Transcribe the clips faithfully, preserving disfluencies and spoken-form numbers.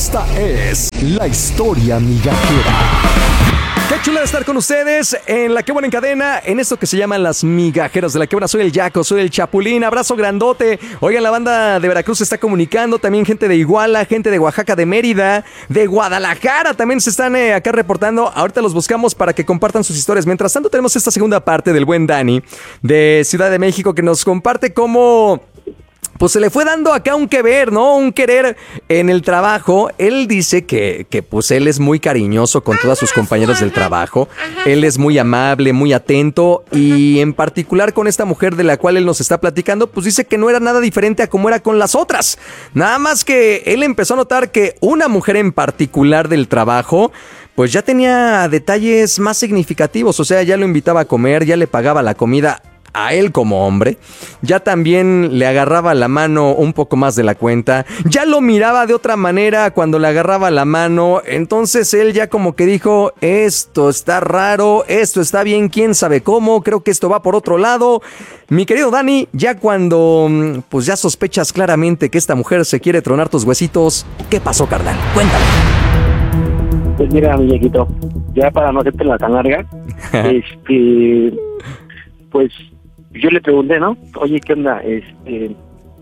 Esta es la historia migajera. Qué chula de estar con ustedes en La Qué Buena en Cadena, en esto que se llaman las migajeras de La Qué Buena. Soy el Yaco, soy el Chapulín, abrazo grandote. Oigan, la banda de Veracruz se está comunicando, también gente de Iguala, gente de Oaxaca, de Mérida, de Guadalajara también se están eh, acá reportando. Ahorita los buscamos para que compartan sus historias. Mientras tanto tenemos esta segunda parte del buen Dani de Ciudad de México que nos comparte cómo... pues se le fue dando acá un que ver, ¿no? Un querer en el trabajo. Él dice que, que pues él es muy cariñoso con todas sus compañeras del trabajo. Él es muy amable, muy atento. Y en particular con esta mujer de la cual él nos está platicando, pues dice que no era nada diferente a como era con las otras. Nada más que él empezó a notar que una mujer en particular del trabajo... pues ya tenía detalles más significativos. O sea, ya lo invitaba a comer, ya le pagaba la comida a él como hombre, ya también le agarraba la mano un poco más de la cuenta, ya lo miraba de otra manera cuando le agarraba la mano. Entonces él ya como que dijo, esto está raro, esto está bien, quién sabe cómo, creo que esto va por otro lado. Mi querido Dani, ya cuando pues ya sospechas claramente que esta mujer se quiere tronar tus huesitos, ¿qué pasó, carnal? Cuéntame. Pues mira, muñequito, ya para no hacerte la tan larga, este, pues yo le pregunté, ¿no? Oye, ¿qué onda? Este,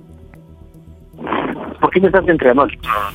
¿por qué me estás entrenando?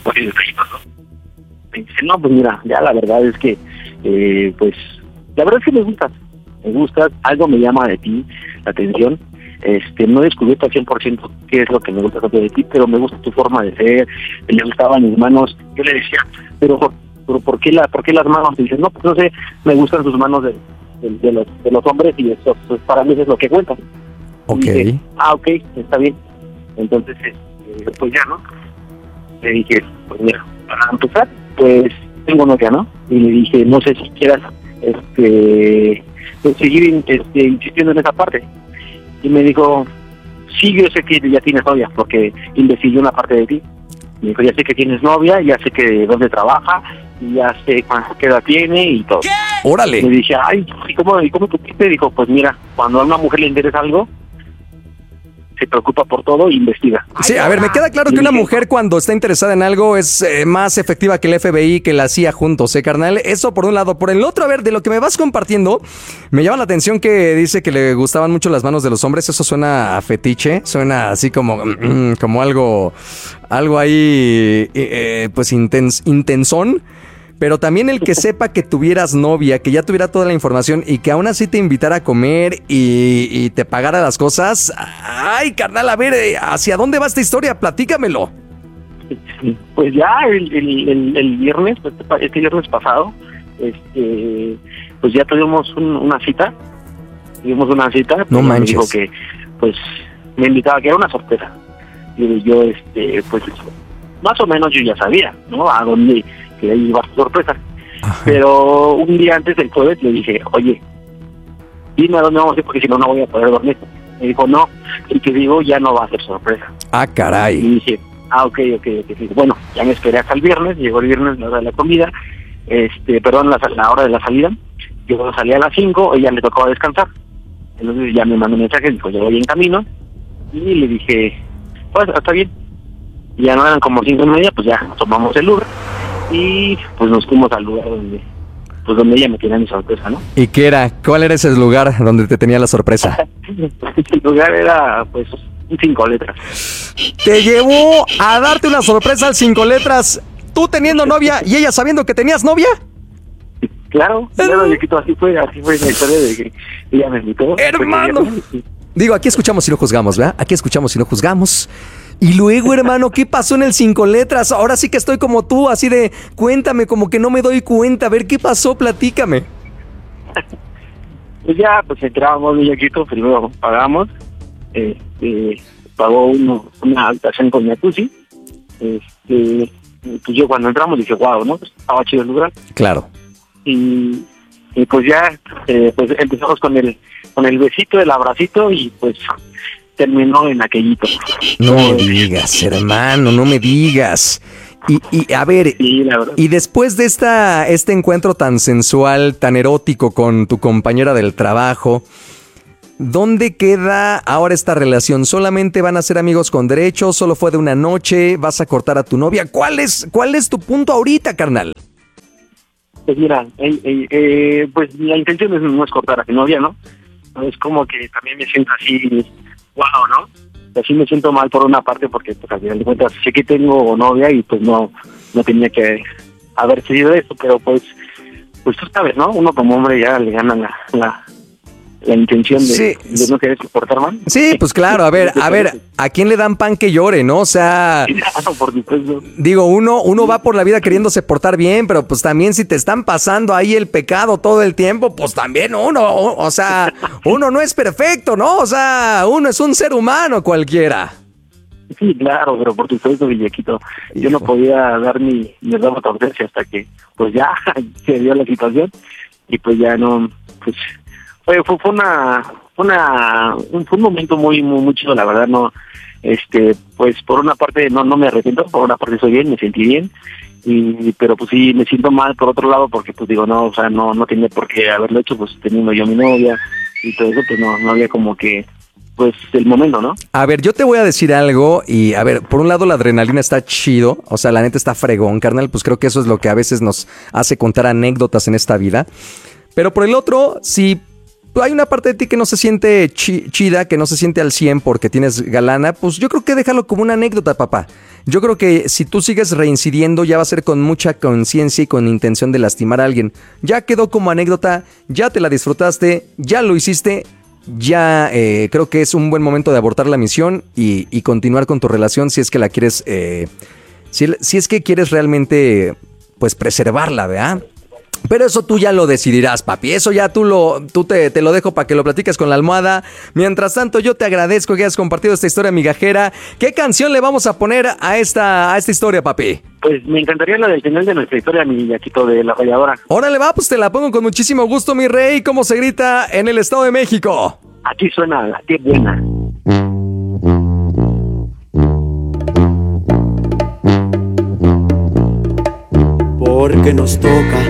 Me dice, no, pues mira, ya la verdad es que, eh, pues, la verdad es que me gustas, me gustas, algo me llama de ti, la atención. Este, no he descubierto al cien por ciento qué es lo que me gusta de ti, pero me gusta tu forma de ser, me gustaban mis manos. Yo le decía, pero, pero ¿por qué la, por qué las manos? Y dice, no, pues no sé, me gustan tus manos de... De, de, los, de los hombres y eso pues para mí es lo que cuenta. Ok. Dije, ah, ok, está bien. Entonces, eh, pues ya, ¿no? Le dije, pues mira, para empezar, pues tengo novia, ¿no? Y le dije, no sé si quieras este, pues, seguir este, insistiendo en esa parte. Y me dijo, sí, yo sé que ya tienes novia, porque investigué una parte de ti. Me dijo, ya sé que tienes novia, ya sé que dónde trabaja, y ya sé cuánta edad tiene y todo. ¿Qué? ¡Órale! Le dije, ay, ¿y cómo, y cómo tú te dijo? Pues mira, cuando a una mujer le interesa algo, se preocupa por todo e investiga. Sí, a ver, me queda claro que una mujer cuando está interesada en algo es eh, más efectiva que el F B I, que la C I A juntos, ¿eh, carnal? Eso por un lado. Por el otro, a ver, de lo que me vas compartiendo, me llama la atención que dice que le gustaban mucho las manos de los hombres. Eso suena a fetiche, suena así como, como algo, algo ahí, eh, pues intens, intensón. Pero también el que sepa que tuvieras novia, que ya tuviera toda la información y que aún así te invitara a comer y, y te pagara las cosas. Ay, carnal, a ver, ¿hacia dónde va esta historia? Platícamelo. Pues ya el, el, el, el viernes, este viernes pasado, este, pues ya tuvimos un, una cita. Tuvimos una cita. No manches. Me dijo que, pues, me invitaba, que era una sorpresa. Y yo, este, pues, más o menos yo ya sabía, ¿no? A dónde... que ahí iba su sorpresa. Ajá. Pero un día antes del jueves le dije, oye, dime a dónde vamos a ir porque si no, no voy a poder dormir. Me dijo, no, y que digo, ya no va a ser sorpresa. Ah, caray. Y dije, ah, ok, ok, ok. Bueno, ya me esperé hasta el viernes, llegó el viernes, la hora de la comida, este, perdón, la, la hora de la salida. Yo salí a las cinco, ella le tocaba descansar. Entonces ya me mandó un mensaje, dijo, ya voy en camino. Y le dije, pues, está bien. Y ya no eran como cinco y media, pues ya tomamos el Uber. Y pues nos fuimos al lugar donde pues donde ella me tenía mi sorpresa, ¿no? ¿Y qué era? ¿Cuál era ese lugar donde te tenía la sorpresa? El lugar era pues un cinco letras. Te llevó a darte una sorpresa al cinco letras, tú teniendo novia y ella sabiendo que tenías novia. Claro, claro, así fue, así fue la historia de que ella me invitó. Hermano. Digo, aquí escuchamos y no juzgamos, ¿verdad? Aquí escuchamos y no juzgamos. Y luego, hermano, ¿qué pasó en el cinco letras? Ahora sí que estoy como tú, así de, cuéntame, como que no me doy cuenta. A ver, ¿qué pasó? Platícame. Pues ya, pues entrábamos, muñequito, primero pagamos. Este, pagó uno, una habitación con jacuzzi. Este, pues yo cuando entramos dije, wow, ¿no? Pues estaba chido el lugar. Claro. Y, y pues ya, eh, pues empezamos con el, con el besito, el abracito y pues... terminó en aquellito. No me digas, hermano, no me digas. Y, y a ver, sí, la verdad. Y después de esta este encuentro tan sensual, tan erótico con tu compañera del trabajo, ¿Dónde queda ahora esta relación? ¿Solamente van a ser amigos con derechos? ¿Solo fue de una noche? ¿Vas a cortar a tu novia? ¿Cuál es, cuál es tu punto ahorita, carnal? Pues mira, eh, eh, eh, pues la intención es, no es cortar a mi novia, ¿no? Es como que también me siento así, wow, ¿no? Así me siento mal por una parte porque pues al final de cuentas sé que tengo novia y pues no no tenía que haber sido eso, pero pues pues tú sabes, ¿no? Uno como hombre ya le gana la la, la intención de, Sí. de no querer soportar mal. Sí, pues claro, a ver, a ver, ¿a quién le dan pan que llore, no? O sea, Por supuesto. digo, uno, uno va por la vida queriéndose portar bien, pero pues también si te están pasando ahí el pecado todo el tiempo, pues también uno, o, o sea, uno no es perfecto, ¿no? O sea, uno es un ser humano cualquiera. Sí, claro, pero por supuesto, Villaquito, yo no Hijo. podía dar mi, mi rama de ausencia hasta que, pues ya se dio la situación y pues ya no, pues fue fue, fue una, una, un, fue un momento muy, muy, muy chido, la verdad, no, este, pues por una parte no, no me arrepiento, por una parte soy bien, me sentí bien, y pero pues sí me siento mal por otro lado porque pues digo, no, o sea, no, no tenía por qué haberlo hecho, pues teniendo yo a mi novia y todo eso, pues no, no había como que, pues el momento, ¿no? A ver, yo te voy a decir algo y a ver, por un lado la adrenalina está chido, o sea, la neta está fregón, carnal, pues creo que eso es lo que a veces nos hace contar anécdotas en esta vida. Pero por el otro, si hay una parte de ti que no se siente chi- chida, que no se siente al cien porque tienes galana, pues yo creo que déjalo como una anécdota, papá. Yo creo que si tú sigues reincidiendo ya va a ser con mucha conciencia y con intención de lastimar a alguien. Ya quedó como anécdota, ya te la disfrutaste, ya lo hiciste. Ya eh, creo que es un buen momento de abortar la misión y, y continuar con tu relación si es que la quieres, eh, si, si es que quieres realmente, pues preservarla, ¿verdad? Pero eso tú ya lo decidirás, papi. Eso ya tú lo, tú te, te lo dejo para que lo platiques con la almohada. Mientras tanto, yo te agradezco que hayas compartido esta historia migajera. ¿Qué canción le vamos a poner a esta, a esta historia, papi? Pues me encantaría la del final de nuestra historia, mi Villaquito, de la rayadora. Órale, va, pues te la pongo con muchísimo gusto, mi rey. ¿Cómo se grita en el Estado de México? Aquí suena la que buena. Porque nos toca